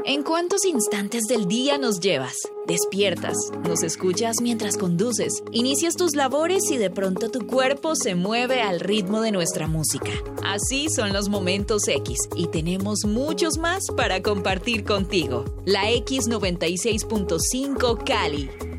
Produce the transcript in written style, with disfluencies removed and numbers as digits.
¿En cuántos instantes del día nos llevas? Despiertas, nos escuchas mientras conduces, inicias tus labores y de pronto tu cuerpo se mueve al ritmo de nuestra música. Así son los momentos X y tenemos muchos más para compartir contigo. La X96.5 Cali.